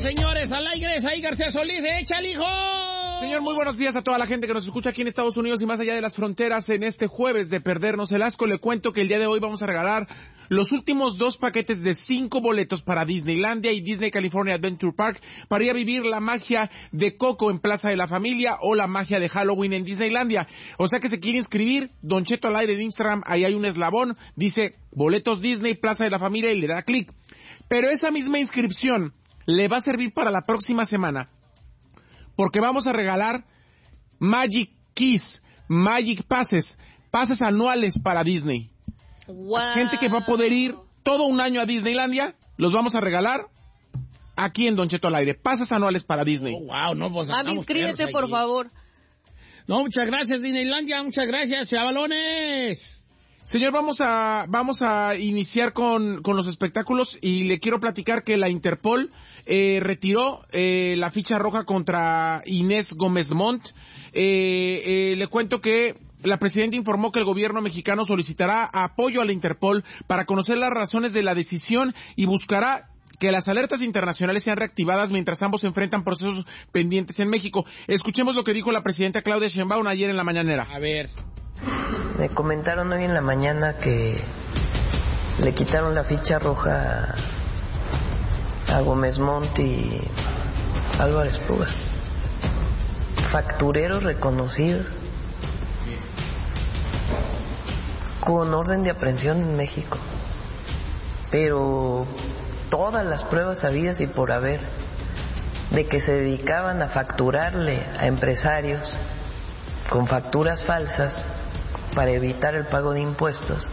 señores, al aire, ahí García Solís, échale, hijo. Señor, muy buenos días a toda la gente que nos escucha aquí en Estados Unidos y más allá de las fronteras. En este jueves de Perdernos el Asco, le cuento que el día de hoy vamos a regalar los últimos 2 paquetes de 5 boletos para Disneylandia y Disney California Adventure Park para ir a vivir la magia de Coco en Plaza de la Familia o la magia de Halloween en Disneylandia. O sea que se quiere inscribir, Don Cheto al aire de Instagram, ahí hay un eslabón, dice boletos Disney, Plaza de la Familia y le da clic. Pero esa misma inscripción le va a servir para la próxima semana, porque vamos a regalar Magic Keys, Magic Passes, pases anuales para Disney. Wow. Gente que va a poder ir todo un año a Disneylandia, los vamos a regalar aquí en Don Cheto al aire, pases anuales para Disney. Oh, wow, no, pues inscríbete, por favor. No, muchas gracias, Disneylandia, muchas gracias, chavalones. Señor, vamos a iniciar con los espectáculos y le quiero platicar que la Interpol retiró la ficha roja contra Inés Gómez Montt. Le cuento que la presidenta informó que el gobierno mexicano solicitará apoyo a la Interpol para conocer las razones de la decisión y buscará que las alertas internacionales sean reactivadas mientras ambos enfrentan procesos pendientes en México. Escuchemos lo que dijo la presidenta Claudia Sheinbaum ayer en la mañanera. A ver. Me comentaron hoy en la mañana que le quitaron la ficha roja a Gómez Montt y Álvarez Puga. Factureros reconocidos con orden de aprehensión en México. Pero todas las pruebas habidas y por haber de que se dedicaban a facturarle a empresarios con facturas falsas para evitar el pago de impuestos.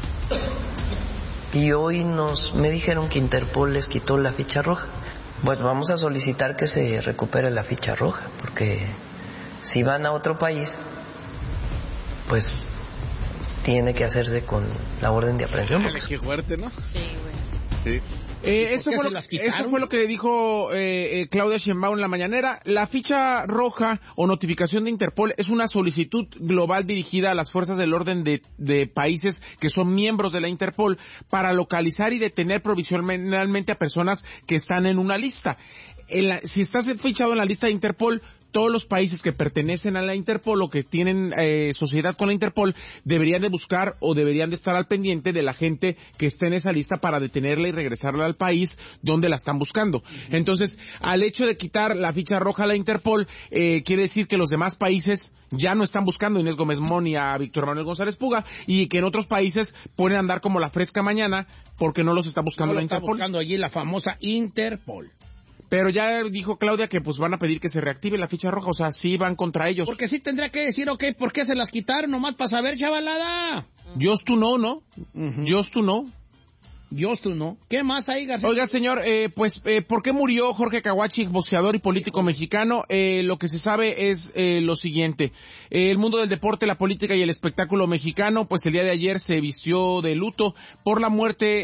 Y hoy me dijeron que Interpol les quitó la ficha roja. Pues vamos a solicitar que se recupere la ficha roja, porque si van a otro país, pues tiene que hacerse con la orden de aprehensión. Qué fuerte, ¿no? Sí, güey. Sí. Eso fue lo que dijo Claudia Sheinbaum en la mañanera. La ficha roja o notificación de Interpol es una solicitud global dirigida a las fuerzas del orden de países que son miembros de la Interpol para localizar y detener provisionalmente a personas que están en una lista. Si estás fichado en la lista de Interpol, todos los países que pertenecen a la Interpol o que tienen sociedad con la Interpol deberían de buscar o deberían de estar al pendiente de la gente que esté en esa lista para detenerla y regresarla al país donde la están buscando. Entonces, al hecho de quitar la ficha roja a la Interpol, quiere decir que los demás países ya no están buscando a Inés Gómez Montt y a Víctor Manuel González Puga, y que en otros países pueden andar como la fresca mañana porque no los está buscando la Interpol. Está buscando allí la famosa Interpol. Pero ya dijo Claudia que pues van a pedir que se reactive la ficha roja, o sea, sí van contra ellos. Porque sí tendría que decir, ok, ¿por qué se las quitaron? Nomás para saber, chavalada. Just to know, ¿no? Just to know. Dios, tú no. ¿Qué más hay, García? Oiga, señor, ¿por qué murió Jorge Caguachi, boxeador y político mexicano? Lo que se sabe es lo siguiente. El mundo del deporte, la política y el espectáculo mexicano, pues el día de ayer se vistió de luto por la muerte